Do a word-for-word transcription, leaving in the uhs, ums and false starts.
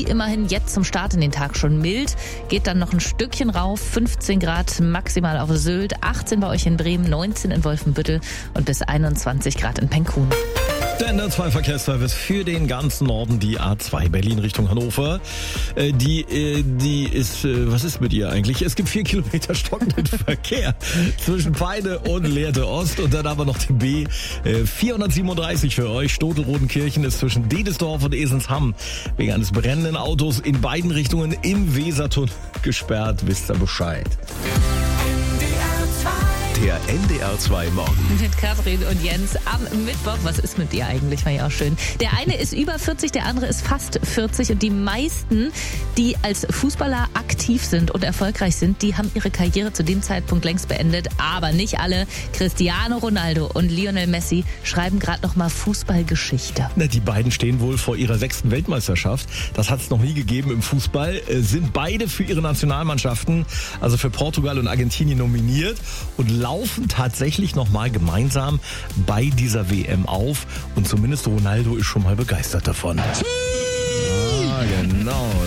wie immerhin jetzt zum Start in den Tag schon mild. Geht dann noch ein Stückchen rauf, fünfzehn Grad maximal auf Sylt, achtzehn bei euch in Bremen, neunzehn in Wolfenbüttel und bis einundzwanzig Grad in Penkun. Der N D R zwei Verkehrsservice für den ganzen Norden, die A zwei Berlin Richtung Hannover. Äh, die, äh, die ist, äh, was ist mit ihr eigentlich? Es gibt vier Kilometer stockenden Verkehr zwischen Peine und Lehrte Ost und dann aber noch den B. Äh, vierhundertsiebenunddreißig für euch. Stotel-Rodenkirchen ist zwischen Dedesdorf und Esensham wegen eines brennenden Autos in beiden Richtungen im Wesertunnel gesperrt. Wisst ihr Bescheid. Der N D R zwei Morgen. Mit Katrin und Jens am Mittwoch. Was ist mit dir eigentlich? War ja auch schön. Der eine ist über vierzig, der andere ist fast vierzig. Und die meisten, die als Fußballer aktiv sind und erfolgreich sind, die haben ihre Karriere zu dem Zeitpunkt längst beendet. Aber nicht alle. Cristiano Ronaldo und Lionel Messi schreiben gerade noch mal Fußballgeschichte. Na, die beiden stehen wohl vor ihrer sechsten Weltmeisterschaft. Das hat es noch nie gegeben im Fußball. Äh, sind beide für ihre Nationalmannschaften, also für Portugal und Argentinien, nominiert und laufen tatsächlich nochmal gemeinsam bei dieser W M auf. Und zumindest Ronaldo ist schon mal begeistert davon. Ah, genau.